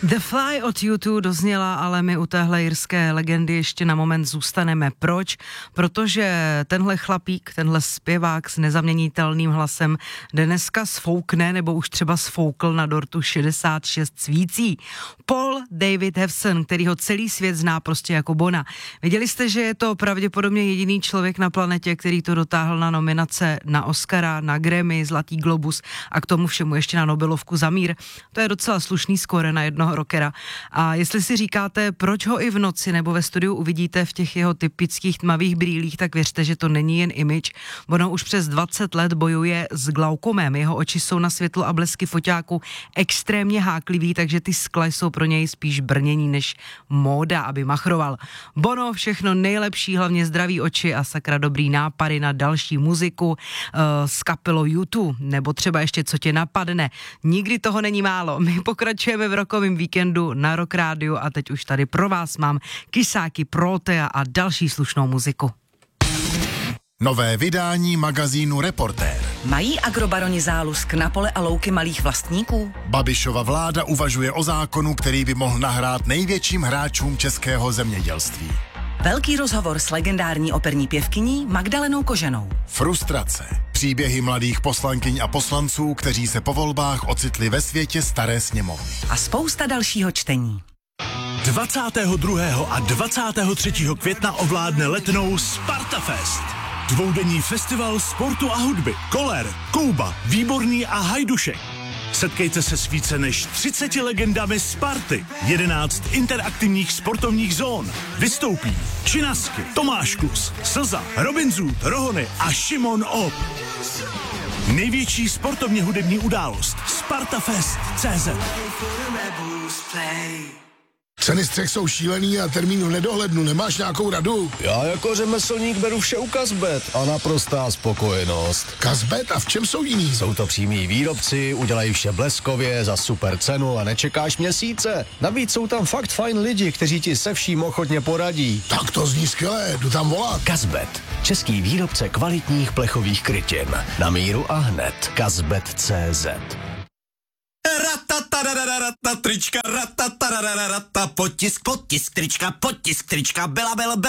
The Fly od U2 dozněla, ale my u téhle irské legendy ještě na moment zůstaneme. Proč? Protože tenhle chlapík, tenhle zpěvák s nezaměnitelným hlasem dneska sfoukne, nebo už třeba sfoukl na dortu 66 cvící. Paul David Hewson, který ho celý svět zná prostě jako Bona. Věděli jste, že je to pravděpodobně jediný člověk na planetě, který to dotáhl na nominace na Oscara, na Grammy, Zlatý globus a k tomu všemu ještě na Nobelovku za mír. To je docela slušný skóre na jednoho rockera. A jestli si říkáte, proč ho i v noci nebo ve studiu uvidíte v těch jeho typických tmavých brýlích, tak věřte, že to není jen image. Ono už přes 20 let bojuje s glaukomem. Jeho oči jsou na světlo a blesky foťáku extrémně háklivý, takže ty skla jsou pro něj spíš brnění než móda, aby machroval. Bono, všechno nejlepší, hlavně zdraví oči a sakra dobrý nápady na další muziku s kapelou U2, nebo třeba ještě co tě napadne. Nikdy toho není málo. My pokračujeme v rokovém víkendu na Rock Rádiu a teď už tady pro vás mám Kysáky, Protea a další slušnou muziku. Nové vydání magazínu Reportér. Mají agrobaroni zálusk na pole a louky malých vlastníků? Babišova vláda uvažuje o zákonu, který by mohl nahrát největším hráčům českého zemědělství. Velký rozhovor s legendární operní pěvkyní Magdalenou Koženou. Frustrace. Příběhy mladých poslankyň a poslanců, kteří se po volbách ocitli ve světě staré sněmovny. A spousta dalšího čtení. 22. a 23. května ovládne Letnou Spartafest. Dvoudenní festival sportu a hudby. Koller, Kouba, Výborný a Hajdušek. Setkejte se s více než 30 legendami Sparty. 11 interaktivních sportovních zón. Vystoupí Činasky, Tomáš Klus, Slza, Robin Zůd, Rohony a Šimon Ob. Největší sportovně hudební událost. Spartafest.cz. Ceny střech jsou šílený a termín v nedohlednu. Nemáš nějakou radu? Já jako řemeslník beru vše u Kazbet a naprostá spokojenost. Kazbet? A v čem jsou jiný? Jsou to přímí výrobci, udělají vše bleskově, za super cenu a nečekáš měsíce. Navíc jsou tam fakt fajn lidi, kteří ti se vším ochotně poradí. Tak to zní skvěle, jdu tam volat. Kazbet, český výrobce kvalitních plechových krytin. Na míru a hned. Kazbet.cz. Trička, potisk, trička, byla.